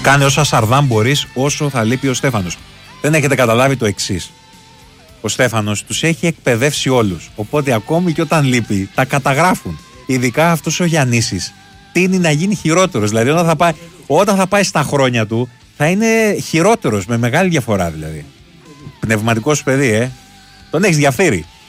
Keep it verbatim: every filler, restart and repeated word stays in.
Κάνε όσα σαρδάμ μπορείς όσο θα λείπει ο Στέφανος. Δεν έχετε καταλάβει το εξής. Ο Στέφανος τους έχει εκπαιδεύσει όλους. Οπότε ακόμη και όταν λείπει, τα καταγράφουν. Ειδικά αυτός ο Γιαννίσης τείνει να γίνει χειρότερος. Δηλαδή, όταν θα πάει, όταν θα πάει στα χρόνια του, θα είναι χειρότερος, με μεγάλη διαφορά δηλαδή. Πνευματικό σου παιδί, ε. Τον έχεις διαφύρει.